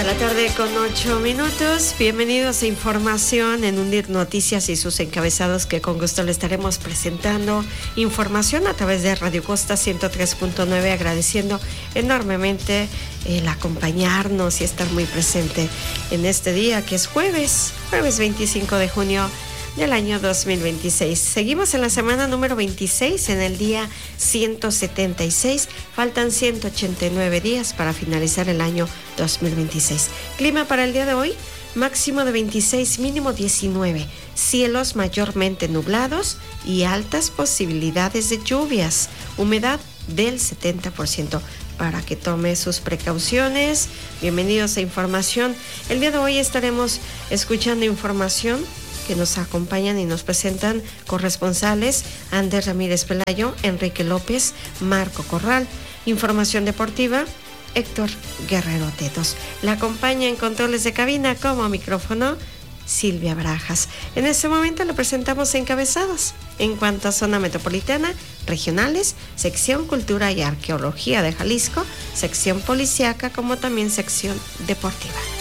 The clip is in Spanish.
la tarde con 8 minutos. Bienvenidos a Información en Unir Noticias y sus encabezados, que con gusto le estaremos presentando información a través de Radio Costa 103.9, agradeciendo enormemente el acompañarnos y estar muy presente en este día que es jueves 25 de junio del año 2026. Seguimos en la semana número 26, en el día 176. Faltan 189 días para finalizar el año 2026. Clima para el día de hoy: máximo de 26, mínimo 19. Cielos mayormente nublados y altas posibilidades de lluvias. Humedad del 70%. Para que tome sus precauciones. Bienvenidos a Información. El día de hoy estaremos escuchando información que nos acompañan y nos presentan corresponsales: Ander Ramírez Pelayo, Enrique López, Marco Corral. Información deportiva: Héctor Guerrero Tetos. La acompaña en controles de cabina como micrófono Silvia Barajas. En este momento le presentamos encabezados. En cuanto a zona metropolitana, regionales, sección Cultura y Arqueología de Jalisco, sección policíaca, como también sección deportiva.